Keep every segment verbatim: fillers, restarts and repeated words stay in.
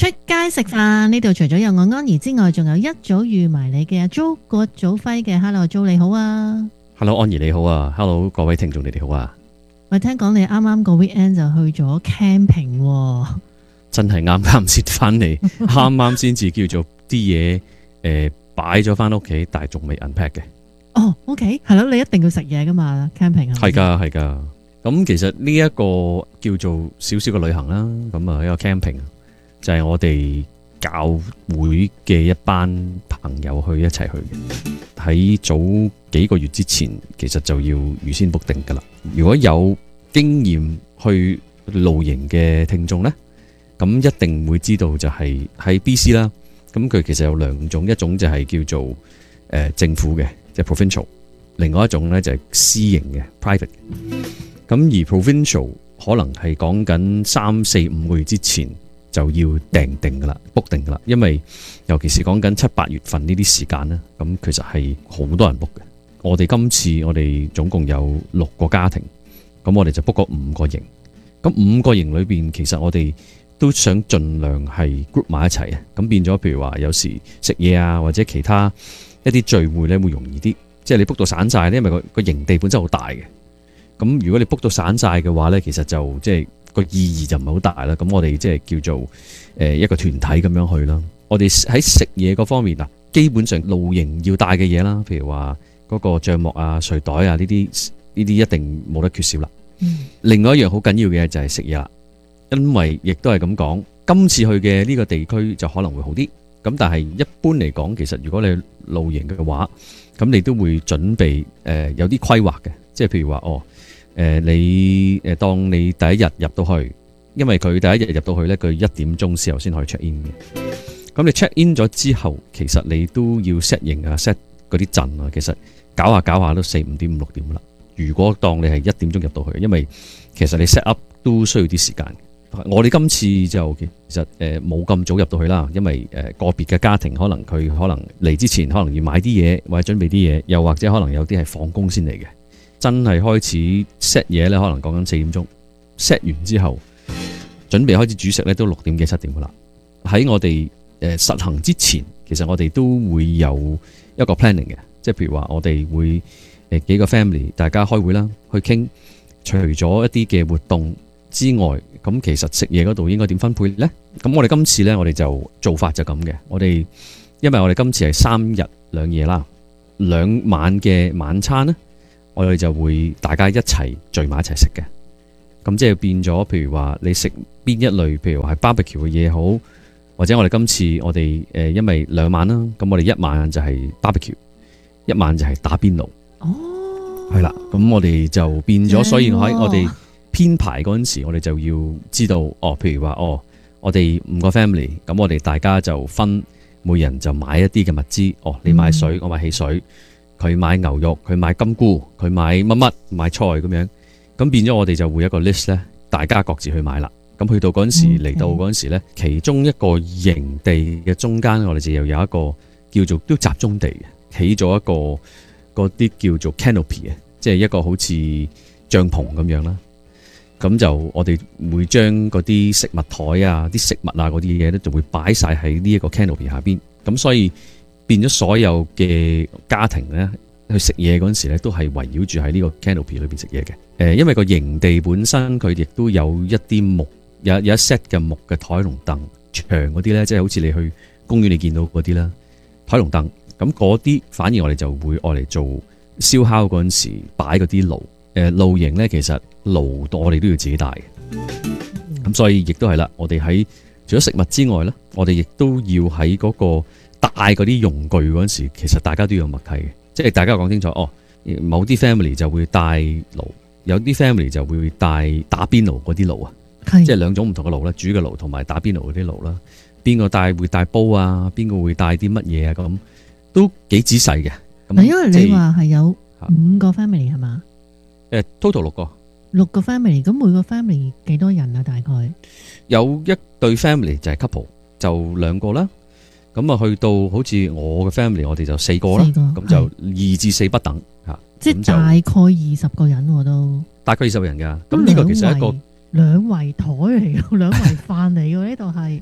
街食飯呢度除咗有我安怡之外，仲有一早預埋你嘅阿 Jo 郭祖輝嘅。 Hello Jo 你好啊。 Hello 安怡你好啊。 Hello 各位聽眾你哋好啊。 喂，聽講你啱啱個 weekend 就去咗 camping 喎。 真係啱啱先翻嚟，啱啱先至叫做啲嘢誒擺咗翻屋企，但係仲未 unpack 嘅。 哦 OK 係咯，你一定要食嘢噶嘛 camping 係噶係噶。咁其實呢一個叫做少少嘅旅行啦，咁啊一個 camping 就係我哋教會嘅一班朋友去一齊去嘅。喺早幾個月之前，其實就要預先 book 定噶啦。如果有經驗去露營嘅聽眾呢，咁一定會知道就係喺 B C 啦。咁佢其實有兩種，一種就係叫做誒、呃、政府嘅，即係 provincial；另外一種呢就係私營嘅 private。咁而 provincial 可能係講緊三四五個月之前就要訂定噶啦 book 定噶啦，因為尤其是講緊七八月份呢啲時間呢，咁其實係好多人 book 嘅。我哋今次我哋總共有六個家庭，咁我哋就 book 過五個營。咁五個營裏邊，其實我哋都想盡量係 group 埋一齊啊。咁變咗，譬如話有時食嘢啊，或者其他一啲聚會咧，會容易啲。即係你 book 到散晒咧，因為個個營地本身好大嘅。咁如果你 book 到散晒嘅話咧，其實就即係個意義就唔係好大啦。咁我哋即係叫做誒一個團體咁樣去啦。我哋喺食嘢嗰方面嗱，基本上露營要帶嘅嘢啦，譬如話嗰個帳幕啊、睡袋啊呢啲，呢啲一定冇得缺少啦。嗯、另外一樣好緊要嘅就係食嘢啦，因為亦都係咁講，今次去嘅呢個地區就可能會好啲。咁但係一般嚟講，其實如果你露營嘅話，咁你都會準備誒、呃、有啲規劃嘅，即係譬如話哦誒、呃、你誒當你第一日入到去，因為佢第一日入到去呢，佢一點鐘時候先可以 check in 嘅。咁你 check in 咗之後，其實你都要 set 營啊 set 嗰啲陣啊，其實搞下搞下都四五點五六點啦。如果當你係一點鐘入到去，因為其實你 set up 都需要啲時間。我哋今次就其實誒冇咁早入到去啦，因為誒個別嘅家庭可能佢可能嚟之前可能要買啲嘢或者準備啲嘢，又或者可能有啲係放工先嚟嘅。真係開始 set 嘢咧，可能講緊四點鐘 set 完之後，準備開始煮食咧，都六點幾七點噶啦。喺我哋誒實行之前，其實我哋都會有一個 planning 嘅，即係譬如話我哋會誒幾個 family 大家開會啦，去傾除咗一啲嘅活動之外，咁其實食嘢嗰度應該點分配呢？咁我哋今次呢，我哋就做法就咁嘅。我哋因為我哋今次係三日兩夜啦，兩晚嘅晚餐呢，我哋就會大家一齊聚埋一齊食嘅。咁即係變咗，譬如話你食邊一類，譬如話係 barbecue 嘅嘢好，或者我哋今次我哋誒因為兩晚啦，咁我哋一晚就係 barbecue，一晚就係打邊爐。哦，係啦，咁我哋就變咗，所以我喺我哋編排嗰陣時，我哋就要知道哦，譬如話哦，我哋五個 family，咁我哋大家就分每人就買一啲嘅物資。哦，你買水，嗯、我買汽水，佢買牛肉，佢買金菇，佢買乜乜買菜咁樣。咁變咗我哋就會一個 list 咧，大家各自去買啦。咁去到嗰陣時嚟、嗯、到嗰陣時咧，其中一個營地嘅中間，我哋就又有一個叫做都集中地嘅，起咗一個嗰啲叫做 canopy 嘅，即係一個好似帳篷咁樣啦。咁就我哋會將嗰啲食物台啊、啲食物啊嗰啲嘢咧，就會擺晒喺呢一個 canopy 下邊。咁所以變咗所有嘅家庭咧，去食嘢嗰陣時咧，都係圍繞住喺呢個 canopy 裏邊食嘢嘅。誒，因為個營地本身佢亦都有一啲木，有有一 set 嘅木嘅台龍凳，長嗰啲咧，即係好似你去公園你見到嗰啲啦，台龍凳。咁嗰啲反而我哋就會愛嚟做燒烤嗰陣時擺嗰啲爐。誒，露營咧，其實爐我哋都要自己帶嘅。咁所以亦都係啦，我哋喺除咗食物之外咧，我哋亦都要喺嗰個帶嗰啲用具嗰陣時，其實大家都要有默契嘅，即係大家講清楚哦。某啲 family 就會帶爐，有啲 family 就會帶打邊爐嗰啲爐啊，即係兩種唔同嘅爐啦，煮嘅爐同埋打邊爐嗰啲爐啦。邊個帶會帶煲啊？邊個會帶啲乜嘢啊？咁都幾仔細嘅。 嗱，因為你話係有五個 family 係嘛？ 誒 total 六個， 六個 family，咁每個 family 幾多人啊？大概有一對 family 就係 couple，就兩個啦。咁啊，去到好似我嘅 family，我哋就四個啦。咁就二至四不等嚇， 即係大概二十個人我都。大概二十個人㗎。咁呢個其實係一個兩圍台嚟嘅，兩圍飯嚟嘅呢度係。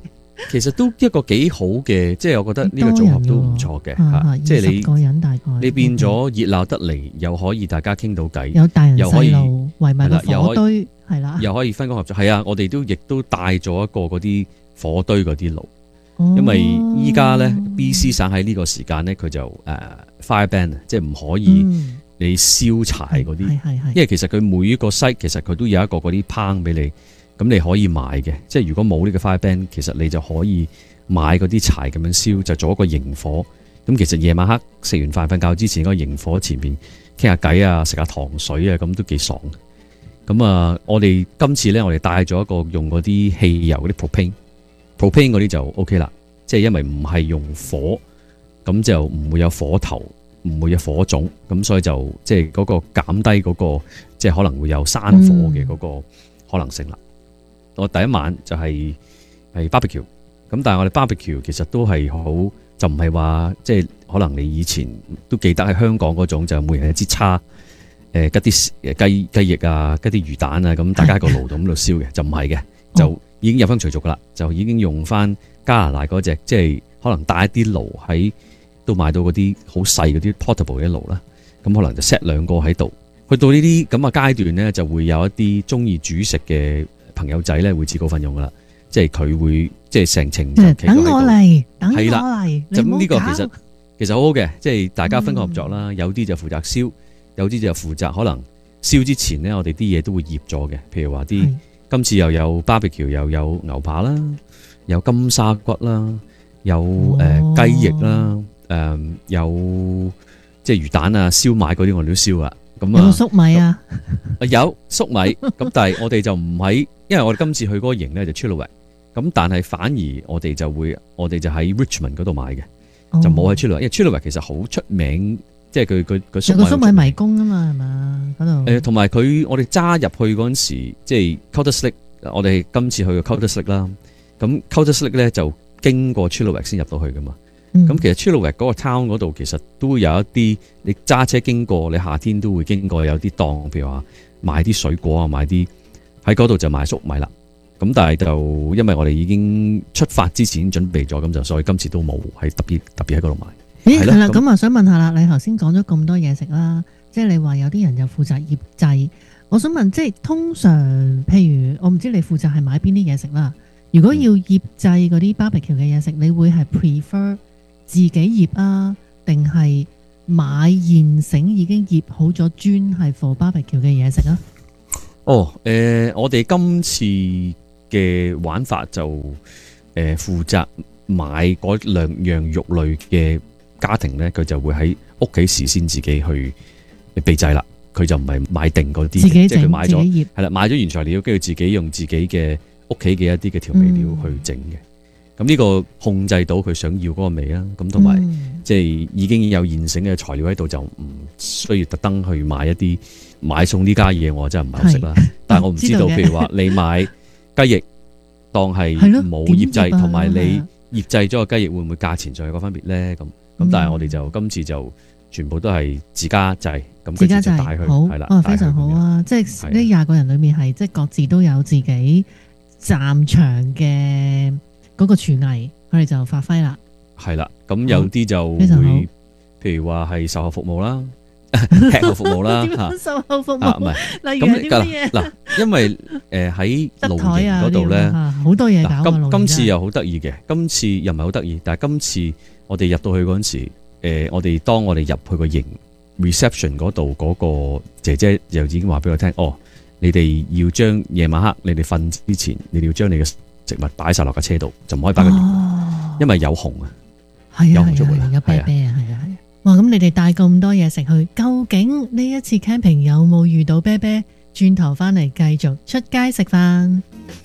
其實都一個幾好嘅，即係我覺得呢個組合都唔錯嘅嚇，即係你個人大概你變咗熱鬧得嚟，又可以大家傾到偈， 有大人又可以細路圍埋個火堆，係啦， 又可以分工合作。係啊，我哋都亦都帶咗一個嗰啲火堆嗰啲爐，因為依家咧 B C 省喺呢個時間咧，佢就誒 fire ban，即係唔可以你燒柴嗰啲，因為其實佢每一個 site 其實佢都有一個嗰啲烹俾你。咁你可以買嘅，即係如果冇呢個 fire ban，其實你就可以買嗰啲柴咁樣燒，就做一個營火。咁其實夜晚黑食完飯瞓覺之前，嗰個營火前面傾下偈啊，食下糖水啊，咁都幾爽。咁啊，我哋今次呢，我哋帶咗一個用嗰啲汽油嗰啲 propane，propane 嗰啲就 OK 啦。即係因為唔係用火，咁就唔會有火頭，唔會有火種，咁所以就即係嗰個減低嗰個即係可能會有山火嘅嗰個可能性啦。我第一晚就係係 barbecue， 咁但係我哋 barbecue 其實都係好，就唔係話即係可能你以前都記得喺香港嗰種，就每人一支叉，誒吉啲雞雞翼啊，吉啲魚蛋啊，咁大家喺個爐度咁度燒嘅，就唔係嘅，就已經入鄉隨俗噶啦，就已經用翻加拿大嗰隻，即係可能帶一啲爐喺都買到嗰啲好細嗰啲 portable 嘅爐啦，咁可能就 set 兩個喺度，去到呢啲咁嘅階段咧，就會有一啲中意煮食嘅朋友仔咧會自告奮勇噶啦，即係佢會即係成程就企咗喺度，等我嚟，等我嚟。咁呢個其實其實好好嘅，即係大家分工合作啦。嗯、有啲就負責燒，有啲就負責可能燒之前咧，我哋啲嘢都會醃咗嘅。譬如話啲今次又有 barbecue， 又有牛扒啦，有金沙骨啦，有誒雞、呃、翼啦，誒、呃、有即係魚蛋啊、燒賣嗰啲我哋都燒啊。咁啊，有粟米啊，有粟米。咁但係我哋就唔喺。因為我哋今次去嗰個營咧就 Chilliwack， 咁但係反而我哋就會，我哋就喺 Richmond 嗰度買嘅，哦、就冇喺 Chilliwack，因為 Chilliwack 其實好出名，即係佢佢佢粟米。有個粟米迷宮啊嘛，係嘛嗰度？誒，同埋佢我哋揸入去嗰陣時，即係 Coulter Slick，我哋今次去嘅 Coulter Slick 啦，咁 Coulter Slick 咧就經過 Chilliwack 先入到去噶嘛。咁、嗯、其實 Chilliwack 嗰個 town 嗰度其實都會有一啲，你揸車經過，你夏天都會經過有啲檔，譬如話買啲水果啊，買啲。喺嗰度就買粟米啦，咁但係就因為我哋已經出發之前準備咗，咁就所以今次都冇喺特別特別喺嗰度買。咦，係啦，咁我想問下啦，你頭先講咗咁多嘢食啦，即係你話有啲人就負責醃製，我想問，即係通常譬如我唔知你負責係買邊啲嘢食啦，如果要醃製嗰啲 barbecue 嘅嘢食，你會係 prefer 自己醃啊，定係買現成已經醃好咗專係 for barbecue 嘅嘢食啊？ 哦，誒、呃，我哋今次嘅玩法就誒、呃、負責買嗰兩樣肉類嘅家庭咧，佢就會喺屋企事先自己去備製啦。佢就唔係買定嗰啲，即係佢買咗係啦，買咗原材料，跟住自己用自己嘅屋企嘅一啲嘅調味料去整嘅。咁呢、嗯、個控制到佢想要嗰個味啦。咁同埋即係已經有現成嘅材料喺度，就唔需要特登去買一啲。買餸呢家嘢我真係唔係好識啦，但係我唔知道，知道譬如話你買雞翼當係冇醃製，同埋你醃製咗個雞翼會唔會價錢上有個分別咧？咁咁、嗯、但係我哋就今次就全部都係自家製，咁自家製帶去係啦，哦非常好啊！即係呢廿個人裏面係即係各自都有自己擅長嘅嗰個廚藝，佢哋就發揮啦。係啦，咁有啲就會譬如話係售後服務啦。吃後服務啦，點樣售後服務？唔係，例如啲乜嘢？嗱，因為誒喺露營嗰度咧，好多嘢搞。今今次又好得意嘅，今次又唔係好得意，但係今次我哋入到去嗰陣時，誒，我哋當我哋入去個營 reception 嗰度，嗰個姐姐又已經話俾我聽，哦，你哋要將夜晚黑你哋瞓之前，你哋要將你嘅食物擺晒落架車度，就唔可以擺個營，因為有熊啊，有熊出沒，有啤啤啊，係啊係啊。哇！咁你哋帶咁多嘢食去，究竟呢一次 camping 有冇遇到啤啤？轉頭翻嚟繼續出街食飯。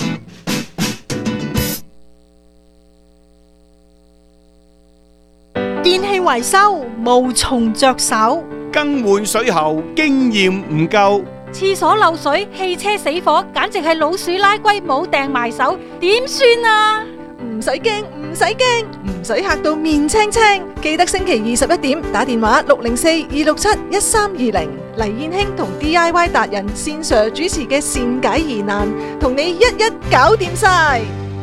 電器維修無從着手， 更換水喉經驗唔夠， 廁所漏水、汽車死火，簡直係老鼠拉龜冇掟埋手，點算啊？ 唔使驚，唔使驚，唔使嚇到面青青。記得星期二十一點打電話六零四二六七一三二零，黎燕卿同 D I Y 達人線上主持嘅善解疑難，同你一一搞掂晒。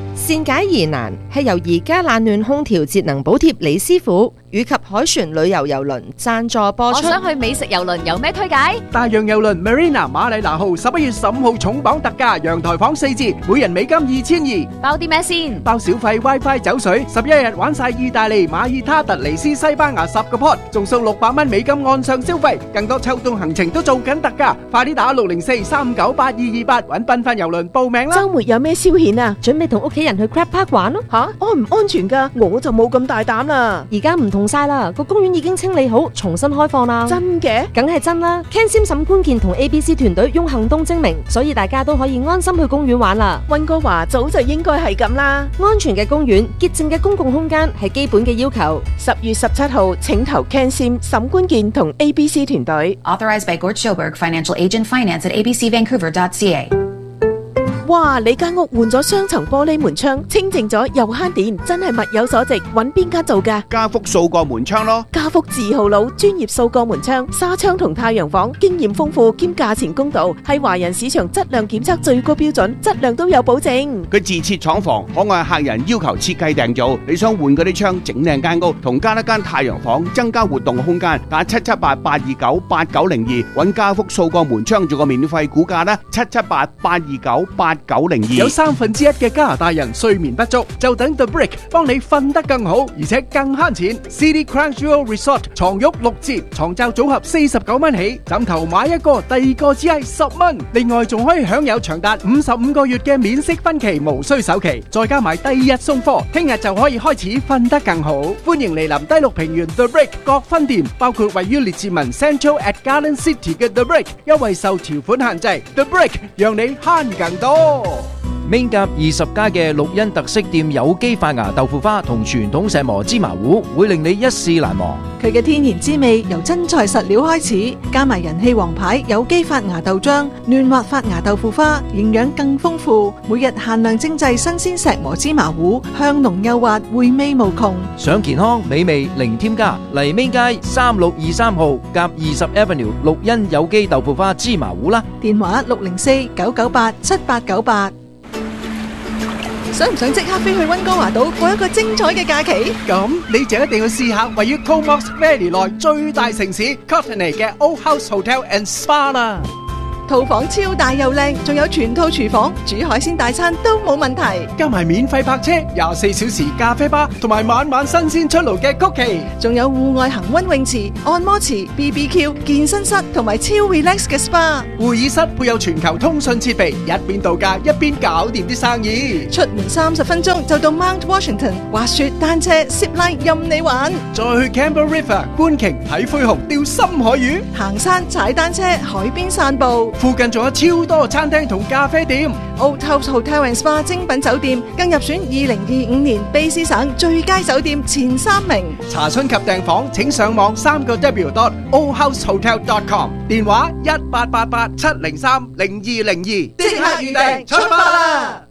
善解疑難係由而家冷暖空調節能補貼李師傅以及海船旅遊郵輪贊助播出。 我想去美食郵輪，有咩推介？ 大洋郵輪 Marina 馬里拿號十一月十五號重磅特價，陽台房四折，每人美金二千二。 包啲咩先？ 包小費、WiFi、酒水，十一日玩晒意大利、馬爾他、突尼斯、西班牙十個 pot， 仲送六百蚊美金岸上消費，更多秋冬行程都做緊特價，快啲打六零四三九八二二八揾繽紛郵輪報名啦！ 周末有咩消遣啊？ 準備同屋企人去 Crab Park 玩咯。 吓，安唔安全噶？我就冇咁大膽啦。 而家唔同晒啦，個公園已經清理好，重新開放啦。 真嘅？ 梗係真啦。Ken Sim 沈官健同 A B C 團隊用行動證明，所以大家都可以安心去公園玩啦。 溫哥華早就應該係咁啦。 安全嘅公園、潔淨嘅公共空間係基本嘅要求。 十月十七號，請投 Ken Sim 沈官健同 A B C 團隊。 Authorized by Gord Schoberg, Financial Agent, Finance at a b c vancouver dot c a。 哇！你間屋換咗雙層玻璃門窗，清淨咗又慳電，真係物有所值。揾邊間做㗎？ 加福數個門窗咯。 加福字號佬，專業數個門窗、紗窗同太陽房，經驗豐富兼價錢公道，係華人市場質量檢測最高標準，質量都有保證。 佢自設廠房，可按客人要求設計訂造。你想換嗰啲窗，整靚間屋，同加一間太陽房，增加活動空間，打七七八八二九八九零二，揾加福數個門窗做個免費估價啦，七七八八二九八九零二。 有三分之一嘅加拿大人睡眠不足，就等 The Brick 幫你瞓得更好，而且更慳錢。City Crown Jewel Resort 床褥六折，床罩組合四十九蚊起，枕頭買一個，第二個只係十蚊。另外仲可以享有長達五十五個月嘅免息分期，無需首期，再加埋第二日送貨，聽日就可以開始瞓得更好。歡迎嚟臨低綠平原 The Brick 各分店，包括位於列治文 Central at Garden City 嘅 The Brick， 優惠受條款限制。The Brick 讓你慳更多。 Main 甲二十家嘅綠茵特色店有機發芽豆腐花同傳統石磨芝麻糊，會令你一試難忘。 佢嘅天然滋味由真材實料開始，加埋人氣王牌有機發芽豆漿、嫩滑發芽豆腐花，營養更豐富。每日限量精製新鮮石磨芝麻糊，香濃幼滑，回味無窮。 想健康美味零添加，嚟 Main 街三六二三號甲二十 Avenue 綠茵有機豆腐花芝麻糊啦。 電話六零四九九八七八九八。想唔想即刻飛去溫哥華島過一個精彩嘅假期？ 咁你就一定要試下位於 Comox Valley 內最大城市 Courtenay 嘅 Old House Hotel and Spa 啦。 套房超大又靚，仲有全套廚房，煮海鮮大餐都冇問題。 加埋免費泊車、廿四小時咖啡吧，同埋晚晚新鮮出爐嘅曲奇， 仲有戶外恒溫泳池、按摩池、B B Q、健身室同埋超 relax 嘅 S P A。 會議室配有全球通訊設備，一邊度假一邊搞掂啲生意。 出門三十分鐘就到 Mount Washington， 滑雪、單車、zip line 任你玩。 再去 Campbell River 觀鯨、睇灰熊、釣深海魚， 行山、踩單車、海邊散步。 附近仲有超多餐廳同咖啡店。 Old House Hotel and Spa 精品酒店更入選二零二五年卑詩省最佳酒店前三名。 查詢及訂房請上網三個 W dot old house hotel dot com， 電話一八八八七零三零二零二，即刻預訂出發啦！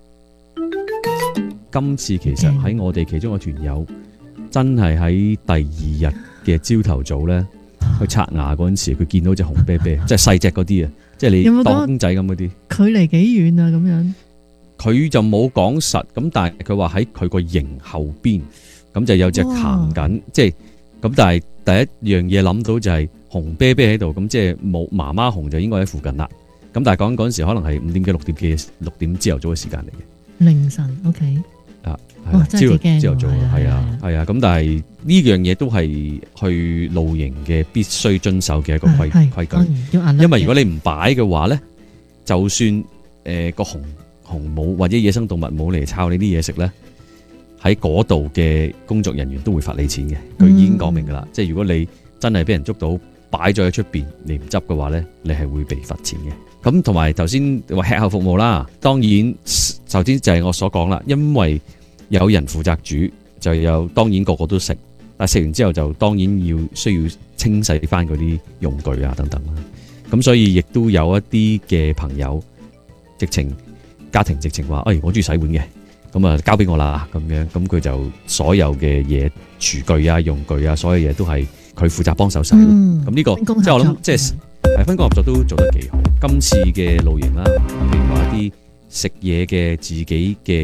今次其實喺我哋其中個團友真係喺第二日嘅朝頭早咧去刷牙嗰陣時，佢見到隻紅啤啤，即係細隻嗰啲啊，即係你當公仔咁嗰啲。 距離幾遠啊？咁樣佢就冇講實，咁但係佢話喺佢個營後邊，咁就有隻行緊，即係咁。但係第一樣嘢諗到就係紅啤啤喺度，咁即係冇媽媽紅就應該喺附近啦。咁但係講嗰陣時可能係五點幾六點幾六點朝頭早嘅時間嚟嘅。 凌晨 OK 啊， 哇真係幾驚喎， 朝頭早係啊係啊。咁但係呢樣嘢都係去露營嘅必須遵守嘅一個規規矩，因為如果你唔擺嘅話咧，就算誒個紅紅帽或者野生動物冇嚟抄你啲嘢食咧，喺嗰度嘅工作人員都會罰你錢嘅。佢已經講明噶啦，即係如果你真係俾人捉到擺咗喺出邊你唔執嘅話咧，你係會被罰錢嘅。咁同埋頭先話吃後服務啦，當然首先就係我所講啦，因為有人負責煮，就有當然個個都食，但係食完之後就當然要需要清洗翻嗰啲用具啊等等啦。咁所以亦都有一啲嘅朋友直情家庭直情話，誒、哎、我中意洗碗嘅，咁啊交俾我啦咁樣，咁佢就所有嘅嘢廚具啊用具啊所有嘢都係佢負責幫手洗。咁呢、嗯這個即係我諗即係係分工合作都做得幾好。今次嘅露營啦，譬如話一啲食嘢嘅自己嘅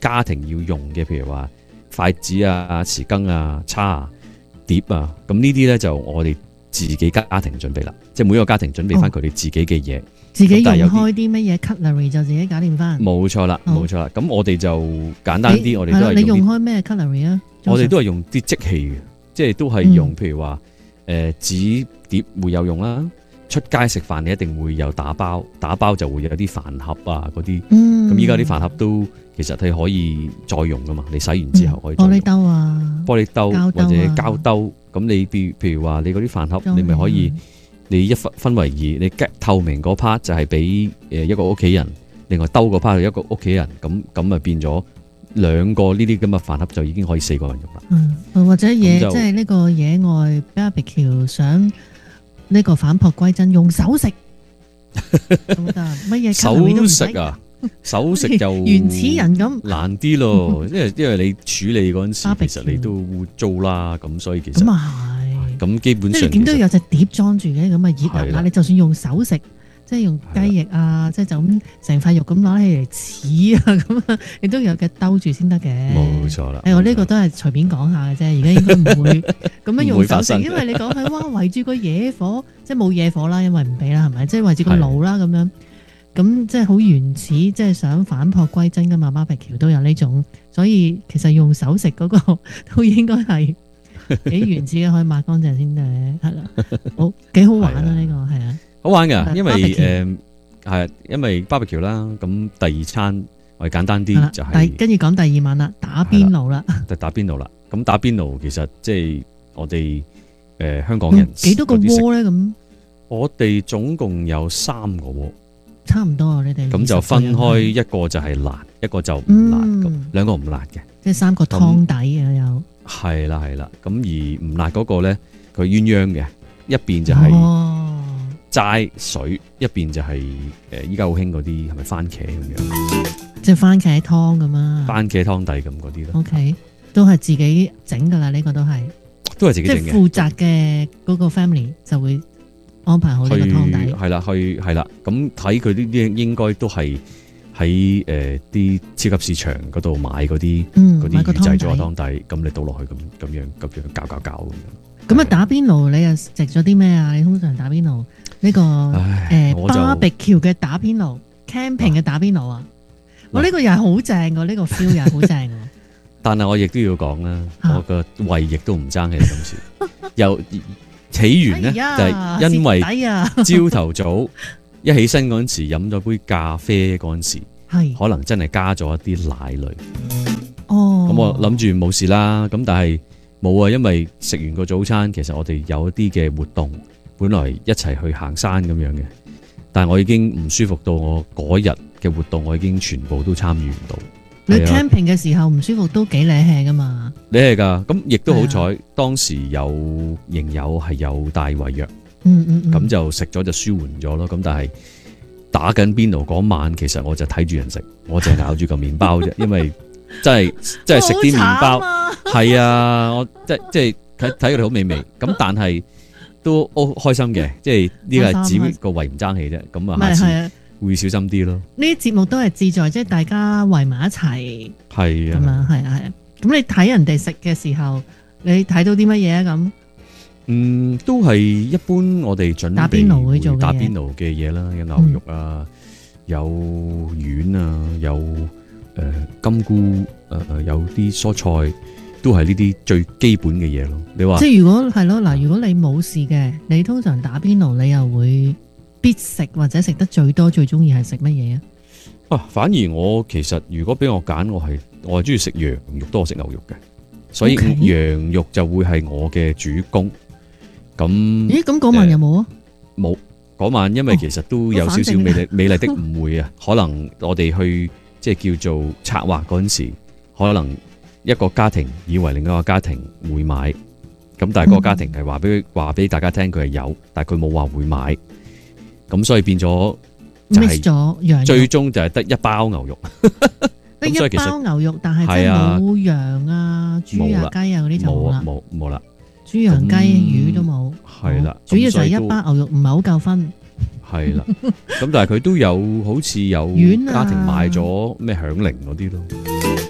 家庭要用嘅，譬如話筷子啊、匙羹啊、叉啊、碟啊，咁呢啲咧就我哋自己家庭準備啦，即係每個家庭準備翻佢哋自己嘅嘢。哦自己用開啲乜嘢 cutlery 就自己搞掂翻。冇錯啦，冇錯啦。咁我哋就簡單啲，我哋都係用。 你用開咩 cutlery 啊？ 我哋都係用啲即棄嘅，即係都係用，嗯、譬如話誒紙碟會有用啦。出街食飯你一定會有打包，打包就會有啲飯盒啊嗰啲。咁依家啲飯盒都其實係可以再用噶嘛，你洗完之後可以再用。玻璃兜啊，玻璃兜或者膠兜。咁你譬譬如話你嗰啲飯盒，你咪可以。你一分分為二，你透明嗰 part 就係俾誒一個屋企人，另外兜嗰 part 係一個屋企人，咁咁咪變咗兩個呢啲咁嘅飯盒就已經可以四個人用啦。 嗯，或者野即係呢個野外 barbecue 想呢個反璞歸真，用手食都得，乜嘢手食啊？手食就原始人咁難啲咯，因為因為你處理嗰陣時，其實你都污糟啦，咁所以其實。咁基本上即係點都有隻碟裝住嘅，咁啊熱辣辣，你就算用手食，即係用雞翼啊，即係就咁成塊肉咁攞起嚟黐啊，咁啊，你都有嘅兜住先得嘅。冇錯啦。誒，我呢個都係隨便講下嘅啫，而家應該唔會咁樣用手食，因為你講係哇圍住個野火，即係冇野火啦，因為唔俾啦，係咪？即係圍住個爐啦咁樣，咁即係好原始，即係想返璞歸真㗎嘛。barbecue都有呢種，所以其實用手食嗰個都應該係。幾原始嘅，可以抹乾淨先得，係啦，好幾好玩啊！呢個係啊， 好玩噶，因為誒係因為 barbecue 啦，咁第二餐我哋簡單啲就係跟住講第二晚啦，打邊爐啦， 就打邊爐啦。咁打邊爐其實即係我哋誒香港人幾多個鍋咧？咁我哋總共有三個鍋， 差唔多啊！你哋咁就分開，一個就係辣，一個就唔辣，咁兩個唔辣嘅， 即係三個湯底啊有。 係啦係啦，咁而唔辣嗰個咧，佢鴛鴦嘅，一邊就係齋水，一邊就係誒依家好興嗰啲係咪番茄咁樣？ 即係番茄湯咁啊？ 番茄湯底咁嗰啲咯。 O K，都係自己整噶啦，呢個都係， 都係自己整嘅。 即係負責嘅嗰個 family 就會安排好呢個湯底。 係啦，去係啦，咁睇佢呢啲應該都係。喺誒啲超級市場嗰度買嗰啲嗰啲預製咗湯底，咁你倒落去咁咁樣咁樣攪攪攪咁樣。 咁啊打邊爐你又食咗啲咩啊？你通常打邊爐呢個誒 barbecue 嘅打邊爐 ，camping 嘅打邊爐啊？我呢個又係好正㗎，呢個 feel 又係好正㗎。 但係我亦都要講啦，我個胃亦都唔爭氣今次。又起源咧就係因為朝頭早。一起身嗰陣時飲咗杯咖啡嗰陣時，係可能真係加咗一啲奶類。哦，咁我諗住冇事啦。咁但係冇啊，因為食完個早餐，其實我哋有一啲嘅活動，本來一齊去行山咁樣嘅。但係我已經唔舒服到我嗰日嘅活動，我已經全部都參與唔到。 你 camping 嘅時候唔舒服都幾理氣噶嘛？理氣噶，咁亦都好彩，當時有營友係有帶胃藥。 嗯嗯， 咁就食咗就舒緩咗咯。咁但係打緊邊爐嗰晚，其實我就睇住人食，我就咬住個麵包啫。因為真係真係食啲麵包，係啊，我即即係睇睇佢哋好美味。咁但係都好開心嘅，即係呢個係指個胃唔爭氣啫。咁啊，下次會小心啲咯。 呢啲節目都係志在即係大家圍埋一齊， 係啊， 係啊係啊。咁你睇人哋食嘅時候，你睇到啲乜嘢啊？咁嗯，都係一般我哋準備打邊爐會做嘅嘢， 打邊爐嘅嘢啦，有牛肉啊，嗯、有丸啊，有誒、呃、金菇，誒、呃、有啲蔬菜，都係呢啲最基本嘅嘢咯。你話即係如果係咯嗱，如果你冇事嘅，你通常打邊爐你又會必食或者食得最多最中意係食乜嘢啊？ 啊，反而我其實如果俾我揀，我係我係中意食羊肉多過食牛肉嘅，所以羊肉就會係我嘅主攻。咁咦？咁嗰晚有冇啊？ 冇，嗰晚因為其實都有少少美麗美麗的誤會啊。可能我哋去即係叫做策劃嗰陣時，可能一個家庭以為另一個家庭會買，咁但係嗰個家庭係話俾話俾大家聽佢係有，但係佢冇話會買，咁所以變咗就係最終就係得一包牛肉， 得一包牛肉，但係真係冇羊啊、豬啊、雞啊嗰啲就冇啦， 冇冇啦。 豬羊雞魚都冇， 係啦， 主要就係一包牛肉唔係好夠分， 係啦。咁但係佢都有好似有家庭買咗咩響鈴嗰啲咯。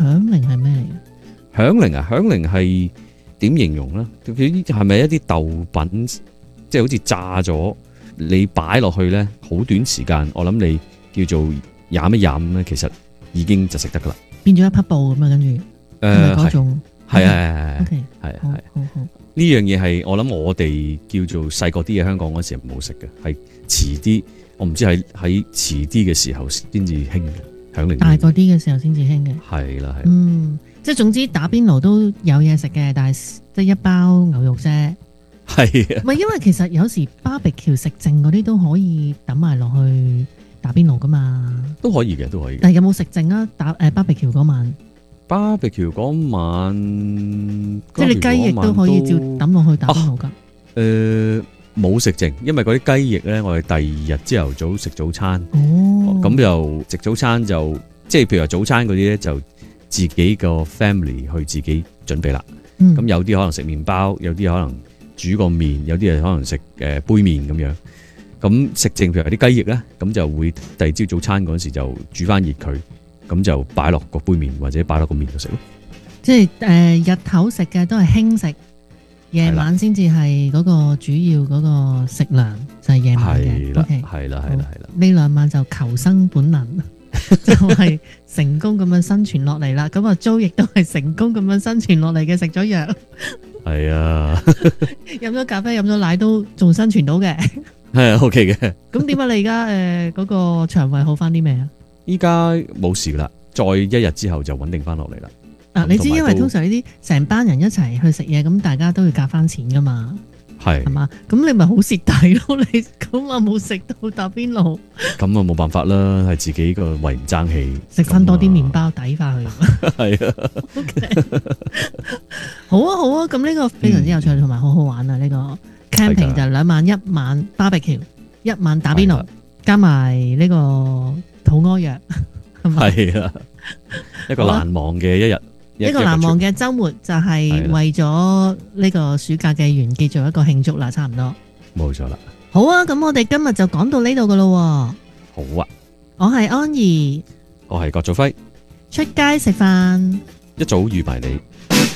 響鈴係咩嚟嘅？ 響鈴啊，響鈴係點形容咧？佢係咪一啲豆品，即係好似炸咗，你擺落去咧，好短時間，我諗你叫做飲一飲咧，其實已經就食得噶啦， 變咗一匹布咁啊，跟住誒嗰種係係係 ，OK， 係係好好好。 呢樣嘢係我諗我哋叫做細個啲嘅香港嗰時冇食嘅，係遲啲，我唔知喺喺遲啲嘅時候先至興嘅。響鈴大個啲嘅時候先至興嘅， 係啦係。 嗯，即係總之打邊爐都有嘢食嘅，但係即係一包牛肉啫。 係啊， 唔係因為其實有時 barbecue 食剩嗰啲都可以抌埋落去打邊爐噶嘛。 都可以嘅，都可以。 但係有冇食剩啊？打誒 barbecue 嗰晚 barbecue 嗰晚， 即係你雞翼都可以照抌落去打邊爐㗎。 誒冇食剩，因為嗰啲雞翼咧，我哋第二日朝頭早食早餐。 哦， 咁就食早餐就即係譬如話早餐嗰啲咧，就自己個 family 去自己準備啦。咁、嗯、有啲可能食麵包，有啲可能煮個麵，有啲係可能食誒杯麵咁樣。咁食剩譬如啲雞翼咧，咁就會第二朝早餐嗰時就煮翻熱佢，咁就擺落個杯麵或者擺落個麵度食咯。 即係誒、呃、日頭食嘅都係輕食。夜晚先至係嗰個主要嗰個食糧，就係夜晚嘅。 係啦，係啦，係啦，係啦。 呢兩晚就求生本能，就係成功咁樣生存落嚟啦。咁啊，Jo亦都係成功咁樣生存落嚟嘅，食咗藥。 係啊， 飲咗咖啡、飲咗奶都仲生存到嘅。 係啊 ，OK 嘅。 咁點解你而家誒嗰個腸胃好翻啲未啊？ 依家冇事啦，再一日之後就穩定翻落嚟啦。 啊！你知因為通常呢啲成班人一齊去食嘢，咁大家都要夾翻錢噶嘛， 係係嘛？咁你咪好蝕底咯！你咁啊冇食到打邊爐， 咁啊冇辦法啦，係自己個胃唔爭氣， 食翻多啲麵包抵翻去。 係啊 ，OK，好啊好啊，咁呢個非常之有趣同埋好好玩啊！呢個 camping 就兩晚一晚 barbecue，一晚打邊爐，加埋呢個肚屙藥，係咪？ 係啊，一個難忘嘅一日。 一個難忘嘅週末就係為咗呢個暑假嘅完結做一個慶祝啦，差唔多。 冇錯啦。 好啊，咁我哋今日就講到呢度噶咯。 好啊。 我係安怡， 我係郭祖輝。 出街食飯， 一早預埋你。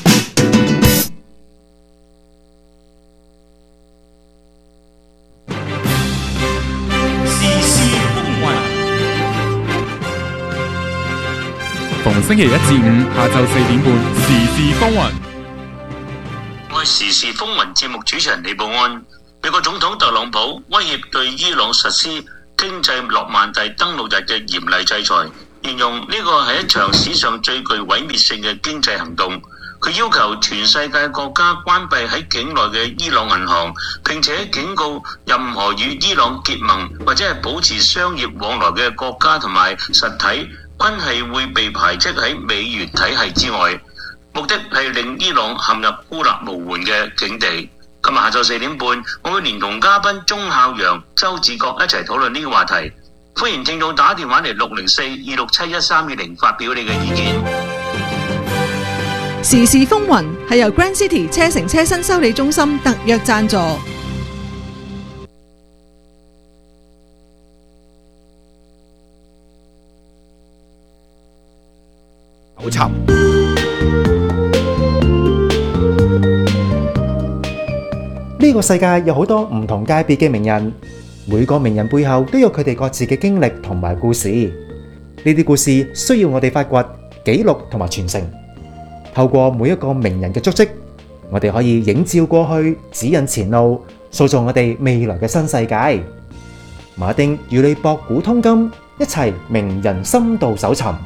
逢星期一至五下晝四點半，時事風雲。 我係時事風雲節目主持人李寶安。美國總統特朗普威脅對伊朗實施經濟諾曼第登陸日嘅嚴厲制裁，形容呢個係一場史上最具毀滅性嘅經濟行動。佢要求全世界國家關閉喺境內嘅伊朗銀行，並且警告任何與伊朗結盟或者係保持商業往來嘅國家同埋實體，均係會被排斥喺美元體系之外，目的係令伊朗陷入孤立無援嘅境地。今日下晝四點半，我會連同嘉賓鐘孝陽、周志國一齊討論呢個話題。歡迎聽眾打電話嚟六零四二六七一三二零發表你嘅意見。 時事風雲係由 Grand City 車城車新修理中心特約贊助。 好沉。 呢個世界有好多唔同界別嘅名人，每個名人背後都有佢哋各自嘅經歷同埋故事。呢啲故事需要我哋發掘、記錄同埋傳承。透過每一個名人嘅足跡，我哋可以映照過去，指引前路，塑造我哋未來嘅新世界。馬丁與你博古通今，一齊名人深度搜尋。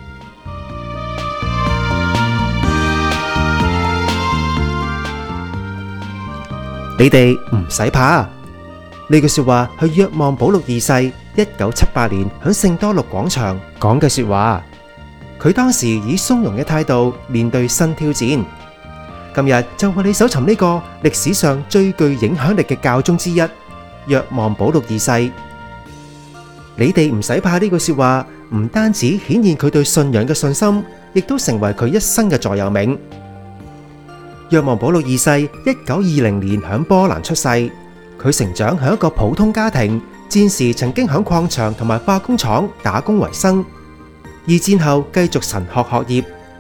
你哋唔使怕，呢句說話係若望保祿二世一九七八年響聖多祿廣場講嘅說話。佢當時以從容嘅態度面對新挑戰。今日就為你搜尋呢個歷史上最具影響力嘅教宗之一，若望保祿二世。你哋唔使怕呢句說話，唔單止顯現佢對信仰嘅信心，亦都成為佢一生嘅座右銘。若望保祿二世一九二零年響波蘭出世，佢成長喺一個普通家庭，戰時曾經響礦場同埋化工廠打工為生。二戰後繼續神學學業，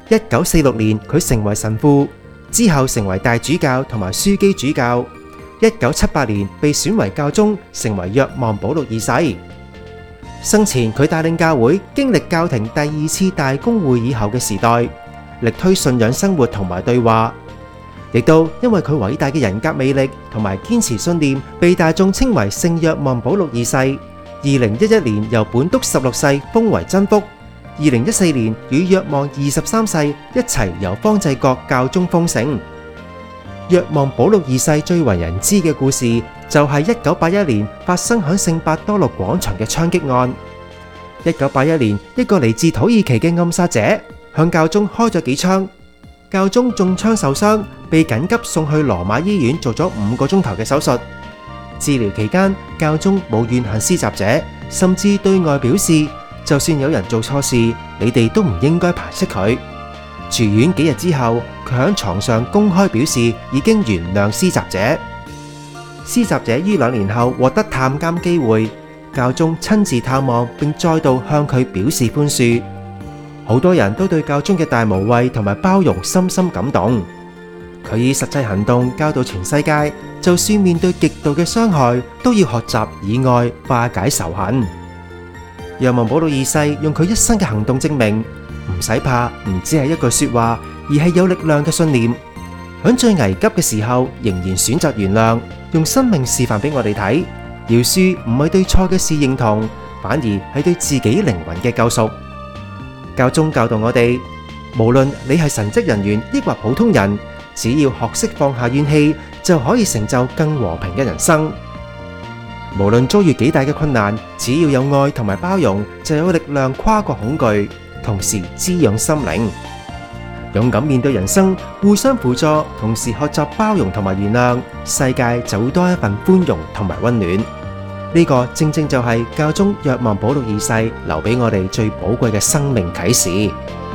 一九四六年佢成為神父，之後成為大主教同埋樞機主教。一九七八年被選為教宗，成為若望保祿二世。生前佢帶領教會經歷教廷第二次大公會議後嘅時代，力推信仰生活同埋對話，亦都因為佢偉大嘅人格魅力同埋堅持信念，被大眾稱為聖若望保祿二世。二零一一年由本篤十六世封為真福，二零一四年與若望二十三世一齊由方濟各教宗封聖。若望保祿二世最為人知嘅故事，就係一九八一年發生喺聖伯多祿廣場嘅槍擊案。一九八一年，一個嚟自土耳其嘅暗殺者向教宗開咗幾槍，教宗中槍受傷，被緊急送去羅馬醫院做咗五個鐘頭嘅手術。治療期間，教宗冇怨恨施襲者，甚至對外表示，就算有人做錯事，你哋都唔應該排斥佢。住院幾日之後，佢喺床上公開表示已經原諒施襲者。施襲者於兩年後獲得探監機會，教宗親自探望並再度向佢表示寬恕。好多人都對教宗嘅大無畏同埋包容深深感動。佢以實際行動教導全世界，就算面對極度嘅傷害，都要學習以愛化解仇恨。若望保祿二世用佢一生嘅行動證明，唔使怕，唔只係一句說話，而係有力量嘅信念。喺最危急嘅時候，仍然選擇原諒，用生命示範俾我哋睇。饒恕唔係對錯嘅事認同，反而係對自己靈魂嘅救贖。教宗教導我哋，無論你係神職人員抑或普通人，只要學識放下怨氣，就可以成就更和平嘅人生。無論遭遇幾大嘅困難，只要有愛同埋包容，就有力量跨過恐懼，同時滋養心靈。勇敢面對人生，互相輔助，同時學習包容同埋原諒，世界就會多一份寬容同埋溫暖。呢個正正就係教宗若望保祿二世留俾我哋最寶貴嘅生命啟示。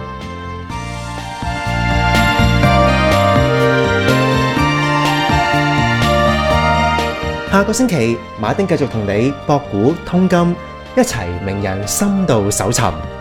下個星期，馬丁繼續同你博古通今，一齊名人深度搜尋。